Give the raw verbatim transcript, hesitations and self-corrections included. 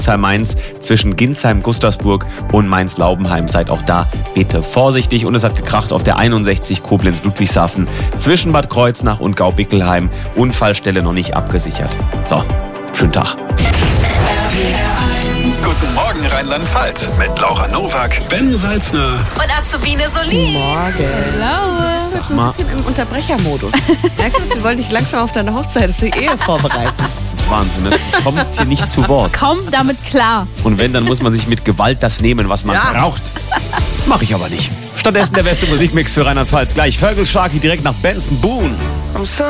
Mainz zwischen Ginsheim, Gustavsburg und Mainz-Laubenheim. Seid auch da bitte vorsichtig. Und es hat gekracht auf der einundsechzig Koblenz-Ludwigshafen zwischen Bad Kreuznach und Gaubickelheim. Unfallstelle noch nicht abgesichert. So, schönen Tag. Guten Morgen Rheinland-Pfalz mit Laura Nowak, Ben Salzner und Azubine Solin. Morgen. Hallo. Sag mal. Ein bisschen im Unterbrechermodus. Merkst du, wir wollen dich langsam auf deine Hochzeit, auf die Ehe vorbereiten. Das ist Wahnsinn, ne? Du kommst hier nicht zu Wort. Komm damit klar. Und wenn, dann muss man sich mit Gewalt das nehmen, was man Ja. braucht. Mach ich aber nicht. Stattdessen der beste Musikmix für Rheinland-Pfalz. Gleich Vögel Sharky direkt nach Benson Boone.